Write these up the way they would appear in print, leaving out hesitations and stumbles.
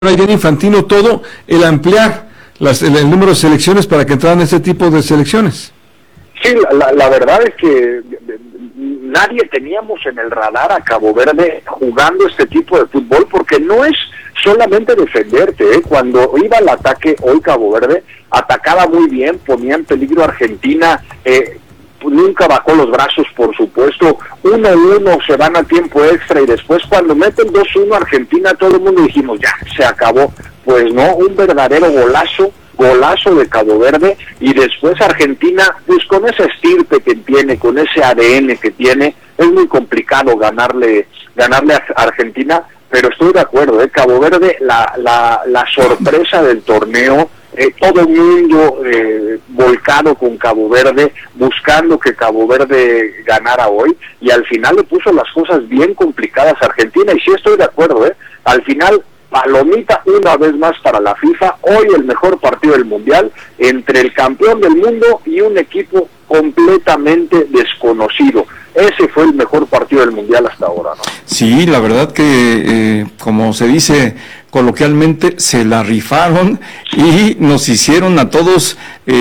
idea de Infantino todo el ampliar el número de selecciones para que entraran este tipo de selecciones. Sí, la verdad es que nadie teníamos en el radar a Cabo Verde jugando este tipo de fútbol, porque no es solamente defenderte, ¿eh? Cuando iba al ataque hoy Cabo Verde, atacaba muy bien, ponía en peligro a Argentina, nunca bajó los brazos, por supuesto, 1-1, se van a tiempo extra, y después cuando meten 2-1 Argentina, todo el mundo dijimos, ya, se acabó. Pues no, un verdadero golazo de Cabo Verde, y después Argentina, pues con esa estirpe que tiene, con ese ADN que tiene, es muy complicado ganarle a Argentina, pero estoy de acuerdo, Cabo Verde, la sorpresa del torneo, todo el mundo volcado con Cabo Verde, buscando que Cabo Verde ganara hoy, y al final le puso las cosas bien complicadas a Argentina, y sí estoy de acuerdo, al final palomita una vez más para la FIFA, hoy el mejor partido del Mundial, entre el campeón del mundo y un equipo completamente desconocido. Ese fue el mejor partido del Mundial hasta ahora, ¿no? Sí, la verdad que, como se dice coloquialmente, se la rifaron y nos hicieron a todos,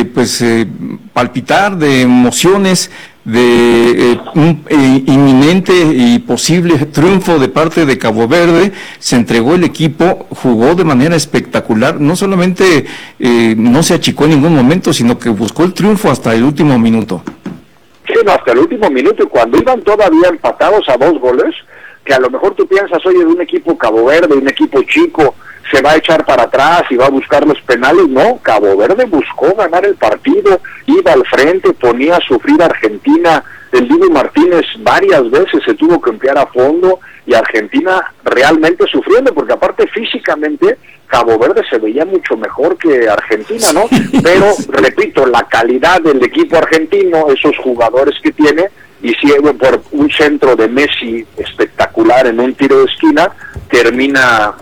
palpitar de emociones, de un inminente y posible triunfo de parte de Cabo Verde. Se entregó el equipo, jugó de manera espectacular, no solamente no se achicó en ningún momento, sino que buscó el triunfo hasta el último minuto. Sí, no, hasta el último minuto, y cuando iban todavía empatados a 2 goles, que a lo mejor tú piensas, oye, de un equipo Cabo Verde, un equipo chico, se va a echar para atrás y va a buscar los penales. No, Cabo Verde buscó ganar el partido, iba al frente, ponía a sufrir a Argentina. El Dibu Martínez varias veces se tuvo que emplear a fondo, y Argentina realmente sufriendo, porque aparte físicamente Cabo Verde se veía mucho mejor que Argentina, ¿no? Pero, repito, la calidad del equipo argentino, esos jugadores que tiene, y si por un centro de Messi espectacular en un tiro de esquina, termina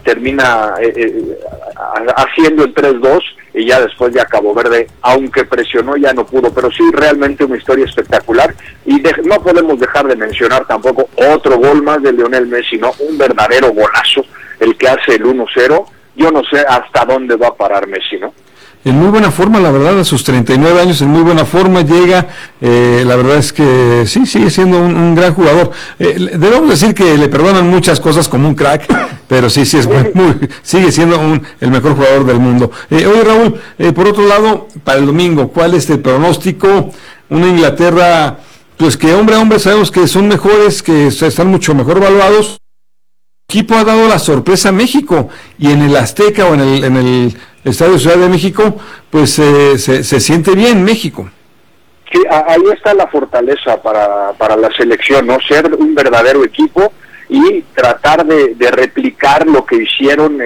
haciendo el 3-2, y ya después ya Cabo Verde, aunque presionó, ya no pudo. Pero sí, realmente una historia espectacular, y no podemos dejar de mencionar tampoco otro gol más de Lionel Messi, ¿no? Un verdadero golazo, el que hace el 1-0. Yo no sé hasta dónde va a parar Messi, ¿no? En muy buena forma, la verdad, a sus 39 años, en muy buena forma llega, la verdad es que sí, sigue siendo un gran jugador. Debemos decir que le perdonan muchas cosas como un crack, pero sí es sigue siendo el mejor jugador del mundo. Oye, Raúl, por otro lado, para el domingo, ¿cuál es el pronóstico? Una Inglaterra, pues que hombre a hombre sabemos que son mejores, que están mucho mejor evaluados. El equipo ha dado la sorpresa a México, y en el Azteca o en el Estadio Ciudad de México, pues se siente bien México. Sí, ahí está la fortaleza para la selección, ¿no? Ser un verdadero equipo y tratar de replicar lo que hicieron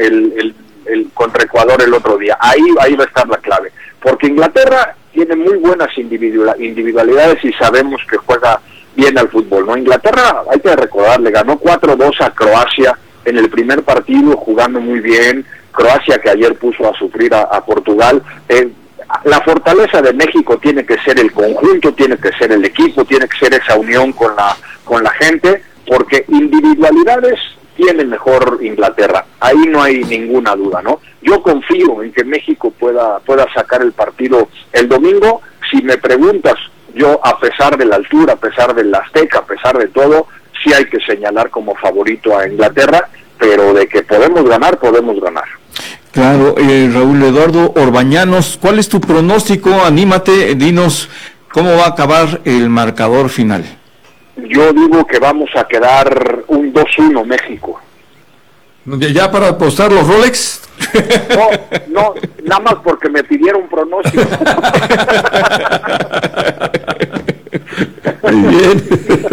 contra Ecuador el otro día. Ahí va a estar la clave, porque Inglaterra tiene muy buenas individualidades y sabemos que juega bien al fútbol, ¿no? Inglaterra, hay que recordar, le ganó 4-2 a Croacia en el primer partido, jugando muy bien. Croacia, que ayer puso a sufrir a Portugal. La fortaleza de México tiene que ser el conjunto, tiene que ser el equipo, tiene que ser esa unión con la gente, porque individualidades tiene mejor Inglaterra, ahí no hay ninguna duda, ¿no? Yo confío en que México pueda sacar el partido el domingo. Si me preguntas, yo, a pesar de la altura, a pesar del Azteca, a pesar de todo, sí hay que señalar como favorito a Inglaterra, pero de que podemos ganar, podemos ganar. Claro, Raúl Eduardo Orbañanos, ¿cuál es tu pronóstico? Anímate, dinos cómo va a acabar el marcador final. Yo digo que vamos a quedar un 2-1 México. ¿Ya para apostar los Rolex? No, nada más porque me pidieron pronóstico. Muy bien.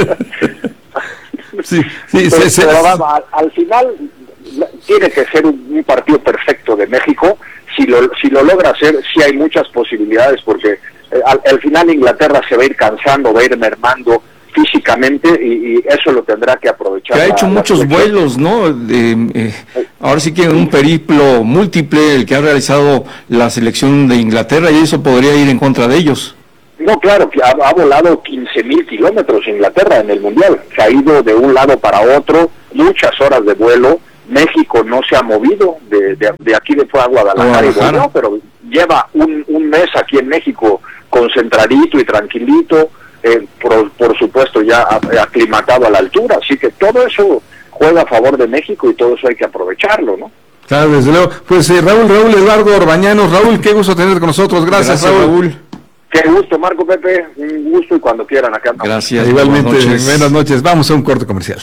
Sí, pero al final tiene que ser un partido perfecto de México. Si lo logra hacer, sí hay muchas posibilidades, porque al final Inglaterra se va a ir cansando, va a ir mermando físicamente, y eso lo tendrá que aprovechar. Que ha hecho muchos vuelos, ¿no? Ahora sí que un periplo múltiple el que ha realizado la selección de Inglaterra, y eso podría ir en contra de ellos. No, claro, que ha volado 15,000 kilómetros Inglaterra en el Mundial. Se ha ido de un lado para otro, muchas horas de vuelo, México no se ha movido de aquí de fue a Guadalajara y volvió, pero lleva un mes aquí en México concentradito y tranquilito, por supuesto ya aclimatado a la altura, así que todo eso juega a favor de México y todo eso hay que aprovecharlo, ¿no? Claro, desde luego. Pues Raúl Eduardo Orbañanos. Raúl, qué gusto tenerte con nosotros. Gracias Raúl. Qué gusto, Marco, Pepe, un gusto y cuando quieran acá andamos. Gracias. Igualmente, buenas noches. Vamos a un corte comercial.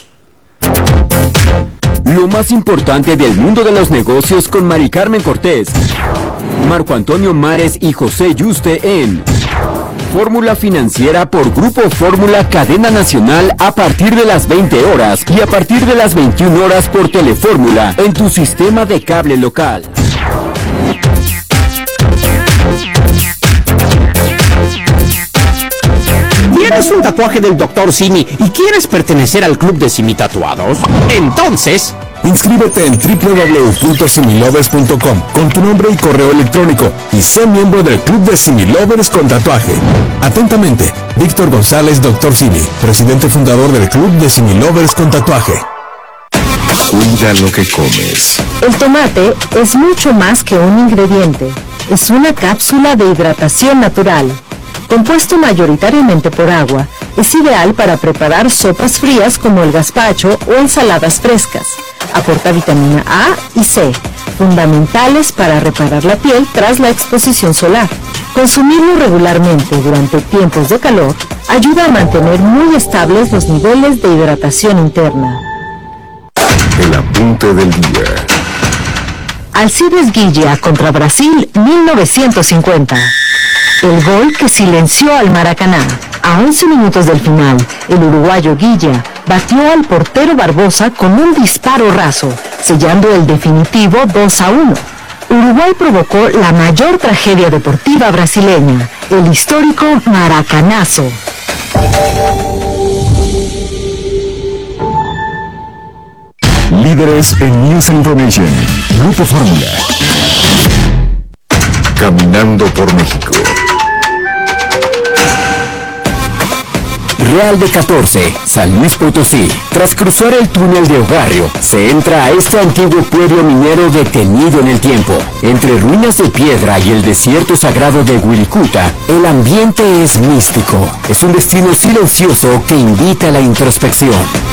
Lo más importante del mundo de los negocios con Mari Carmen Cortés, Marco Antonio Mares y José Yuste en Fórmula Financiera por Grupo Fórmula Cadena Nacional a partir de las 20 horas y a partir de las 21 horas por Telefórmula en tu sistema de cable local. ¿Tienes un tatuaje del Dr. Simi y quieres pertenecer al club de Simi Tatuados? Entonces, inscríbete en www.similovers.com con tu nombre y correo electrónico y sé miembro del club de Similovers con tatuaje. Atentamente, Víctor González, Dr. Simi, presidente fundador del club de Similovers con tatuaje. Cuida lo que comes. El tomate es mucho más que un ingrediente. Es una cápsula de hidratación natural. Compuesto mayoritariamente por agua, es ideal para preparar sopas frías como el gazpacho o ensaladas frescas. Aporta vitamina A y C, fundamentales para reparar la piel tras la exposición solar. Consumirlo regularmente durante tiempos de calor ayuda a mantener muy estables los niveles de hidratación interna. El apunte del día. Alcides Guilla contra Brasil 1950. El gol que silenció al Maracaná. A 11 minutos del final, el uruguayo Guilla batió al portero Barbosa con un disparo raso, sellando el definitivo 2-1. Uruguay provocó la mayor tragedia deportiva brasileña, el histórico Maracanazo. Líderes en News and Information. Grupo Fórmula. Caminando por México. Real de 14, San Luis Potosí. Tras cruzar el túnel de Ogarrio, se entra a este antiguo pueblo minero detenido en el tiempo. Entre ruinas de piedra y el desierto sagrado de Wirikuta, el ambiente es místico. Es un destino silencioso que invita a la introspección.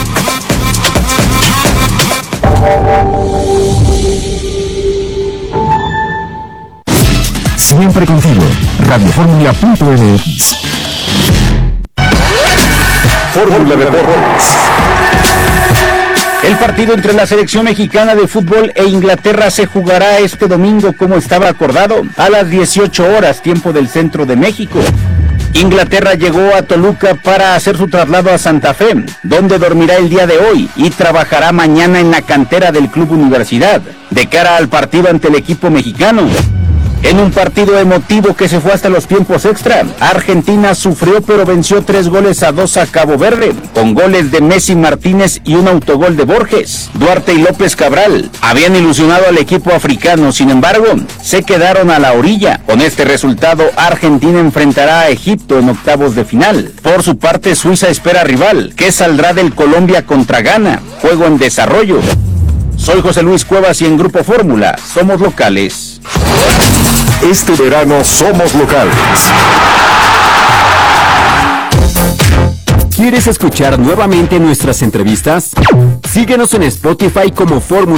Siempre contigo. Radioformula.mx. Fórmula Deportes. el partido entre la selección mexicana de fútbol e Inglaterra se jugará este domingo como estaba acordado, a las 18 horas, tiempo del centro de México. Inglaterra llegó a Toluca para hacer su traslado a Santa Fe, donde dormirá el día de hoy y trabajará mañana en la cantera del Club Universidad, de cara al partido ante el equipo mexicano. En un partido emotivo que se fue hasta los tiempos extra, Argentina sufrió pero venció 3-2 a Cabo Verde, con goles de Messi, Martínez y un autogol de Borges. Duarte y López Cabral habían ilusionado al equipo africano, sin embargo, se quedaron a la orilla. Con este resultado, Argentina enfrentará a Egipto en octavos de final. Por su parte, Suiza espera rival, que saldrá del Colombia contra Ghana, juego en desarrollo. Soy José Luis Cuevas y en Grupo Fórmula somos locales. Este verano somos locales. ¿Quieres escuchar nuevamente nuestras entrevistas? Síguenos en Spotify como Fórmula.